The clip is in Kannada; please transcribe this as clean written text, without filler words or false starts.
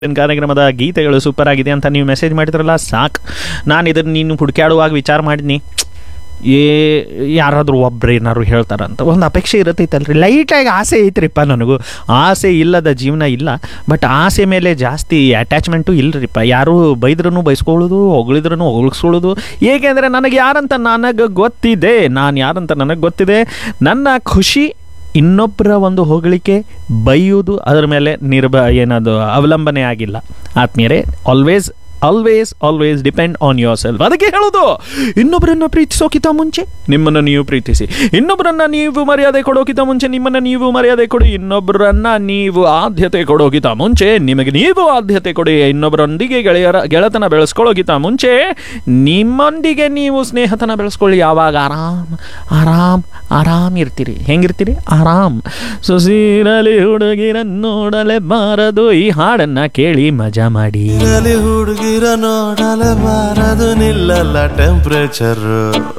ಕಾರ್ಯಕ್ರಮದ ಗೀತೆಗಳು ಸೂಪರ್ ಆಗಿದೆ ಅಂತ ನೀವು ಮೆಸೇಜ್ ಮಾಡಿದ್ರಲ್ಲ ಸಾಕು. ನಾನು ಇದನ್ನು ನೀನು ಹುಡುಕ್ಯಾಡುವಾಗ ವಿಚಾರ ಮಾಡಿದ್ನಿ, ಯಾರಾದರೂ ಒಬ್ರು ಏನಾದ್ರು ಹೇಳ್ತಾರಂತ ಒಂದು ಅಪೇಕ್ಷೆ ಇರತ್ತೈತಲ್ರಿ. ಲೈಟಾಗಿ ಆಸೆ ಐತ್ರಿಪ್ಪ ನನಗೂ. ಆಸೆ ಇಲ್ಲದ ಜೀವನ ಇಲ್ಲ, ಬಟ್ ಆಸೆ ಮೇಲೆ ಜಾಸ್ತಿ ಅಟ್ಯಾಚ್ಮೆಂಟು ಇಲ್ಲರಿಪ್ಪ. ಯಾರು ಬೈದ್ರೂ ಬೈಸ್ಕೊಳ್ಳೋದು, ಹೊಗಳಿದ್ರೂ ಹೊಗಳಿಸ್ಕೊಳ್ಳೋದು. ಏಕೆಂದರೆ ನನಗೆ ಯಾರಂತ ನನಗೆ ಗೊತ್ತಿದೆ, ನಾನು ಯಾರಂತ ನನಗೆ ಗೊತ್ತಿದೆ. ನನ್ನ ಖುಷಿ ಇನ್ನೊಬ್ಬರ ಒಂದು ಹೊಗಳಿಕೆ, ಬೈಯುವುದು ಅದರ ಮೇಲೆ ಏನದು ಅವಲಂಬನೆ ಆಗಿಲ್ಲ ಆತ್ಮೀಯರೇ. Always always always depend on your self. ಅದಕ್ಕೆ ಹೇಳೋದು, ಇನ್ನೊಬ್ಬರನ್ನು ಪ್ರೀತಿಸೋಕ್ಕಿಂತ ಮುಂಚೆ ನಿಮ್ಮನ್ನು ನೀವು ಪ್ರೀತಿಸಿ, ಇನ್ನೊಬ್ಬರನ್ನ ನೀವು ಮರ್ಯಾದೆ ಕೊಡೋಕ್ಕಿಂತ ಮುಂಚೆ ನಿಮ್ಮನ್ನು ನೀವು ಮರ್ಯಾದೆ ಕೊಡಿ, ಇನ್ನೊಬ್ಬರನ್ನ ನೀವು ಆದ್ಯತೆ ಕೊಡೋಕ್ಕಿಂತ ಮುಂಚೆ ನಿಮಗೆ ನೀವು ಆದ್ಯತೆ ಕೊಡಿ, ಇನ್ನೊಬ್ಬರೊಂದಿಗೆ ಗೆಳೆತನ ಬೆಳೆಸ್ಕೊಳ್ಳೋಕ್ಕಿಂತ ಮುಂಚೆ ನಿಮ್ಮೊಂದಿಗೆ ನೀವು ಸ್ನೇಹತನ ಬೆಳೆಸ್ಕೊಳ್ಳಿ. ಯಾವಾಗ ಆರಾಮ್ ಆರಾಮ್ ಇರ್ತೀರಿ. ಹೆಂಗಿರ್ತೀರಿ? ಆರಾಮ್. ಸುಸೀರಲಿ ಹುಡುಗಿರನ್ನೋಡಲೆ ಬಾರದು, ಈ ಹಾಡನ್ನ ಕೇಳಿ ಮಜಾ ಮಾಡಿ. ಹುಡುಗಿರ ನೋಡಲೆ ಬಾರದು, ನಿಲ್ಲಲ್ಲ ಟೆಂಪ್ರೇಚರ್.